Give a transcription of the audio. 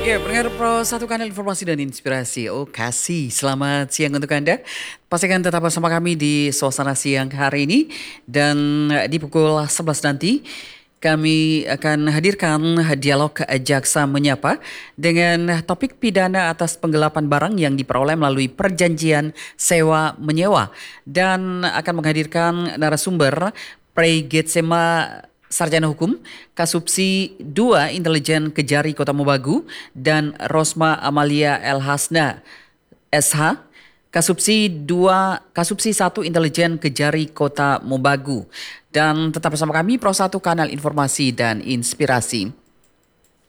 Ya, pendengar Pro Satu Kanal Informasi dan Inspirasi. Oh, kasih. Selamat siang untuk Anda. Pastikan tetap bersama kami di suasana siang hari ini. Dan di pukul 11 nanti kami akan hadirkan dialog Jaksa Menyapa dengan topik pidana atas penggelapan barang yang diperoleh melalui perjanjian sewa menyewa. Dan akan menghadirkan narasumber Prey Getsema Sarjana Hukum, Kasubsi 2 Intelijen Kejari Kota Mobagu, dan Rosma Amalia El Hasna, SH, Kasubsi 1 Intelijen Kejari Kota Mobagu. Dan tetap bersama kami Pro 1 Kanal Informasi dan Inspirasi.